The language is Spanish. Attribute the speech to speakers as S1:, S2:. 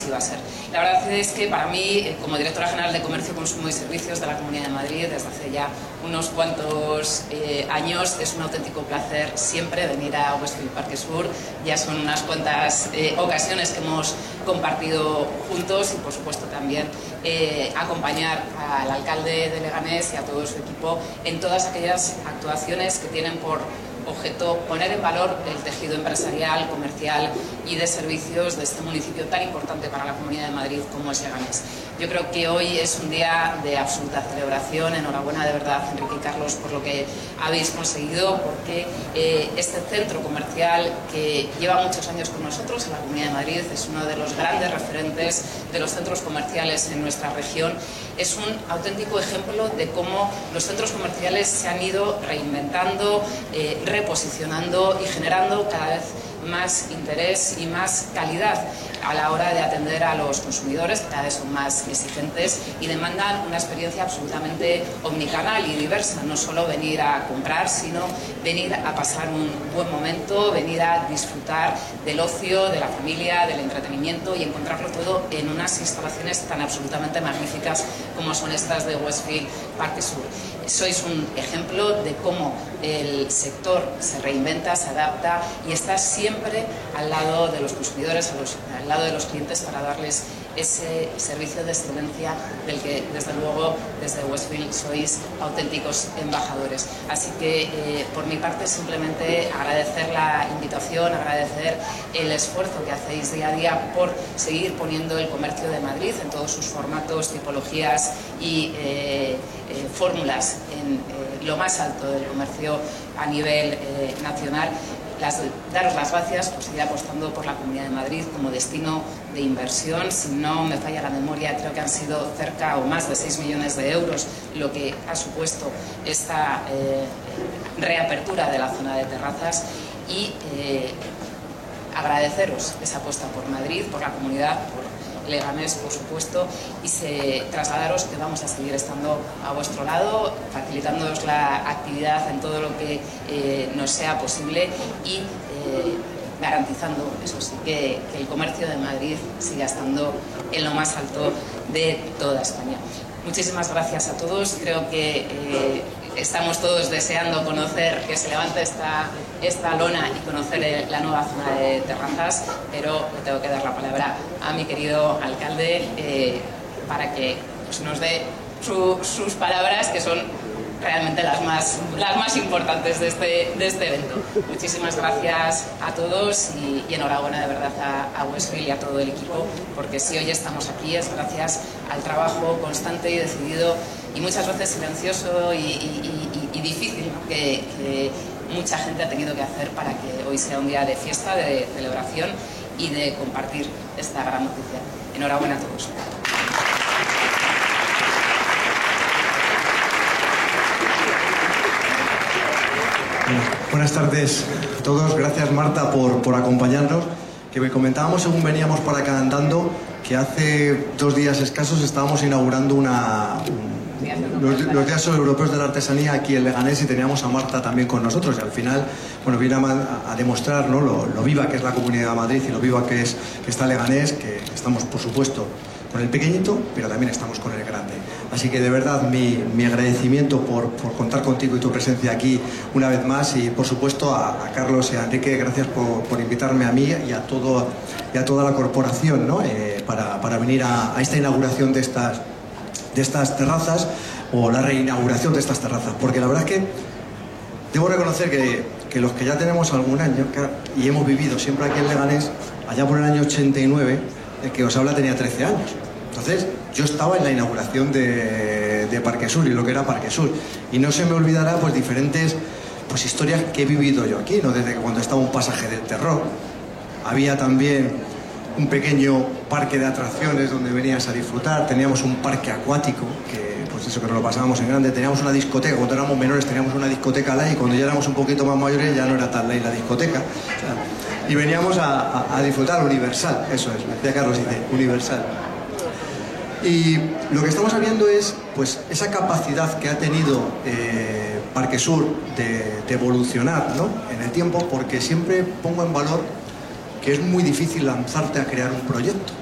S1: va a ser. La verdad es que para mí, como directora general de Comercio, Consumo y Servicios de la Comunidad de Madrid, desde hace ya unos cuantos años, es un auténtico placer siempre venir a Westfield Parque Sur. Ya son unas cuantas ocasiones que hemos compartido juntos y, por supuesto, también acompañar al alcalde de Leganés y a todo su equipo en todas aquellas actuaciones que tienen por objeto poner en valor el tejido empresarial, comercial y de servicios de este municipio tan importante para la Comunidad de Madrid como es Leganés. Yo creo que hoy es un día de absoluta celebración. Enhorabuena de verdad, Enrique y Carlos, por lo que habéis conseguido, porque este centro comercial que lleva muchos años con nosotros en la Comunidad de Madrid es uno de los grandes referentes de los centros comerciales en nuestra región. Es un auténtico ejemplo de cómo los centros comerciales se han ido reinventando, reposicionando y generando cada vez más interés y más calidad a la hora de atender a los consumidores, que cada vez son más exigentes y demandan una experiencia absolutamente omnicanal y diversa. No solo venir a comprar, sino venir a pasar un buen momento, venir a disfrutar del ocio, de la familia, del entretenimiento y encontrarlo todo en unas instalaciones tan absolutamente magníficas como son estas de Westfield Parque Sur. Sois un ejemplo de cómo el sector se reinventa, se adapta y está siempre al lado de los consumidores, al lado de los clientes, para darles ese servicio de excelencia del que, desde luego, desde Westfield sois auténticos embajadores. Así que, por mi parte, simplemente agradecer la invitación, agradecer el esfuerzo que hacéis día a día por seguir poniendo el comercio de Madrid en todos sus formatos, tipologías y fórmulas en lo más alto del comercio a nivel nacional. Daros las gracias por seguir apostando por la Comunidad de Madrid como destino de inversión. Si no me falla la memoria, creo que han sido cerca o más de 6 millones de euros lo que ha supuesto esta reapertura de la zona de terrazas y agradeceros esa apuesta por Madrid, por la comunidad, por Leganés, por supuesto, y trasladaros que vamos a seguir estando a vuestro lado, facilitándoos la actividad en todo lo que nos sea posible y garantizando, eso sí, que el comercio de Madrid siga estando en lo más alto de toda España. Muchísimas gracias a todos. Creo que estamos todos deseando conocer, que se levante esta lona y conocer la nueva zona de terrazas, pero le tengo que dar la palabra a mi querido alcalde para que nos dé sus palabras, que son realmente las más importantes de este evento. Muchísimas gracias a todos y enhorabuena de verdad a Westfield y a todo el equipo, porque si hoy estamos aquí es gracias al trabajo constante y decidido y muchas veces silencioso y difícil, ¿no?, que mucha gente ha tenido que hacer para que hoy sea un día de fiesta, de celebración y de compartir esta gran noticia. Enhorabuena a todos.
S2: Buenas tardes a todos. Gracias, Marta, por acompañarnos. Que me comentábamos según veníamos por acá andando que hace 2 días escasos estábamos inaugurando los Días Europeos de la Artesanía aquí en Leganés y teníamos a Marta también con nosotros. Y al final, bueno, viene a demostrar, ¿no?, lo viva que es la Comunidad de Madrid y lo viva que está Leganés, que estamos, por supuesto, con el pequeñito, pero también estamos con el grande. Así que de verdad mi agradecimiento por contar contigo y tu presencia aquí una vez más, y por supuesto a Carlos y a Enrique, gracias por invitarme a mí y a toda la corporación, ¿no?, para venir a esta inauguración de estas terrazas, o la reinauguración de estas terrazas, porque la verdad es que debo reconocer que los que ya tenemos algún año y hemos vivido siempre aquí en Leganés, allá por el año 89, el que os habla tenía 13 años. Entonces yo estaba en la inauguración de Parque Sur y lo que era Parque Sur, y no se me olvidará pues diferentes historias que he vivido yo aquí, ¿no? Desde que cuando estaba un pasaje del terror, había también un pequeño parque de atracciones donde venías a disfrutar, teníamos un parque acuático que pues eso, que nos lo pasábamos en grande, teníamos una discoteca, cuando éramos menores teníamos una discoteca light, y cuando ya éramos un poquito más mayores ya no era tan light la discoteca, o sea, y veníamos a disfrutar Universal, eso es, me decía Carlos, dice Universal. Y lo que estamos viendo es pues esa capacidad que ha tenido Parque Sur de evolucionar, ¿no?, en el tiempo, porque siempre pongo en valor que es muy difícil lanzarte a crear un proyecto.